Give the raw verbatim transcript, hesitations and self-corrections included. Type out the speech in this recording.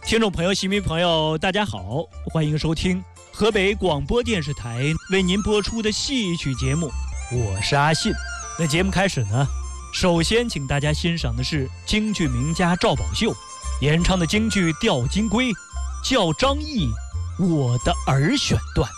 听众朋友、戏迷朋友，大家好，欢迎收听河北广播电视台为您播出的戏曲节目，我是阿信。那节目开始呢，首先请大家欣赏的是京剧名家赵宝秀演唱的京剧《吊金龟》，叫张毅《我的儿》选段。